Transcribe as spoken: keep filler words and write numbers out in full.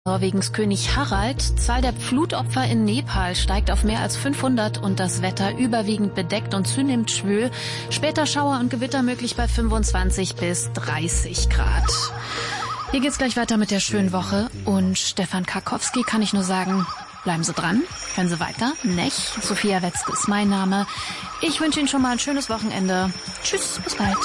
Norwegens König Harald. Zahl der Flutopfer in Nepal steigt auf mehr als fünfhundert und das Wetter überwiegend bedeckt und zunehmend schwül. Später Schauer und Gewitter möglich bei fünfundzwanzig bis dreißig Grad. Hier geht's gleich weiter mit der schönen Woche und Stefan Karkowski kann ich nur sagen, bleiben Sie dran, hören Sie weiter. Nech, Sophia Wetzke ist mein Name. Ich wünsche Ihnen schon mal ein schönes Wochenende. Tschüss, bis bald.